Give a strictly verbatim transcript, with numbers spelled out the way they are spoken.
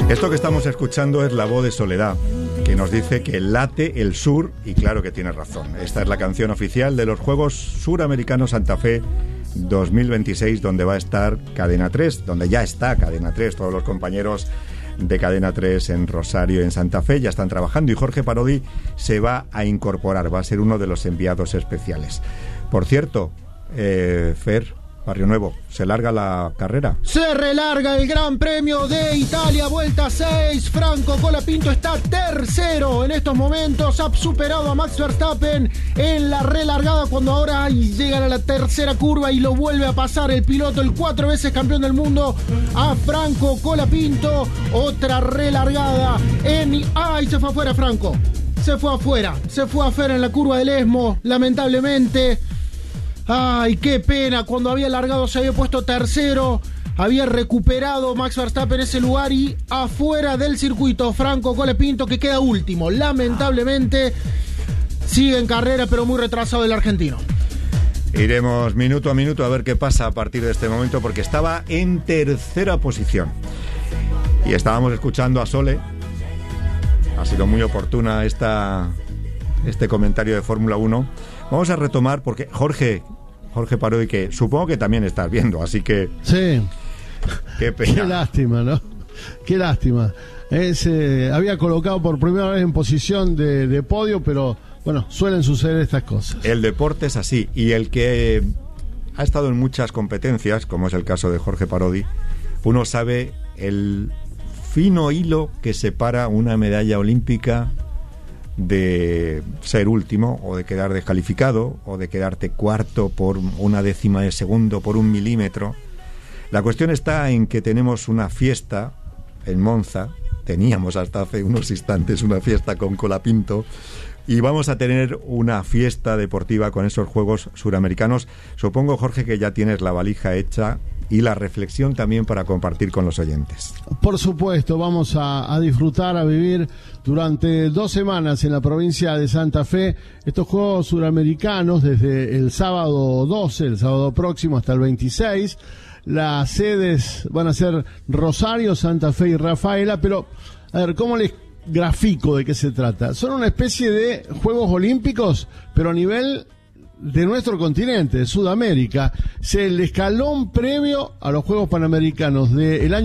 Esto que estamos escuchando es la voz de Soledad, que nos dice que late el sur, y claro que tiene razón. Esta es la canción oficial de los Juegos Suramericanos Santa Fe dos mil veintiséis, donde va a estar Cadena tres, donde ya está Cadena tres, todos los compañeros de Cadena tres en Rosario, en Santa Fe, ya están trabajando, y Jorge Parodi se va a incorporar, va a ser uno de los enviados especiales. Por cierto, eh, Fer, Barrio Nuevo, ¿se larga la carrera? Se relarga el Gran Premio de Italia, vuelta seis. Franco Colapinto está tercero en estos momentos, ha superado a Max Verstappen en la relargada, cuando ahora llega a la tercera curva y lo vuelve a pasar el piloto, el cuatro veces campeón del mundo, a Franco Colapinto. Otra relargada en... ¡Ay! Se fue afuera Franco, se fue afuera, se fue afuera en la curva del Esmo, lamentablemente. Ay, qué pena, cuando había largado se había puesto tercero, había recuperado Max Verstappen ese lugar, y afuera del circuito Franco Colapinto, que queda último, lamentablemente. Sigue en carrera, pero muy retrasado el argentino. Iremos minuto a minuto a ver qué pasa a partir de este momento, porque estaba en tercera posición y estábamos escuchando a Sole. Ha sido muy oportuna esta, este comentario de Fórmula uno. Vamos a retomar, porque Jorge... Jorge Parodi, que supongo que también estás viendo, así que... Sí. Qué pena. Qué lástima, ¿no? Qué lástima. Es, eh, había colocado por primera vez en posición de, de podio, pero, bueno, suelen suceder estas cosas. El deporte es así, y el que ha estado en muchas competencias, como es el caso de Jorge Parodi, uno sabe el fino hilo que separa una medalla olímpica de ser último, o de quedar descalificado, o de quedarte cuarto por una décima de segundo, por un milímetro. La cuestión está en que tenemos una fiesta en Monza, teníamos hasta hace unos instantes una fiesta con Colapinto, y vamos a tener una fiesta deportiva con esos Juegos Suramericanos. Supongo, Jorge, que ya tienes la valija hecha y la reflexión también para compartir con los oyentes. Por supuesto, vamos a, a disfrutar, a vivir durante dos semanas en la provincia de Santa Fe estos Juegos Suramericanos, desde el sábado doce, el sábado próximo, hasta el veintiséis. Las sedes van a ser Rosario, Santa Fe y Rafaela, pero a ver, ¿cómo les grafico de qué se trata? Son una especie de Juegos Olímpicos, pero a nivel de nuestro continente, de Sudamérica. Es el escalón previo a los Juegos Panamericanos del año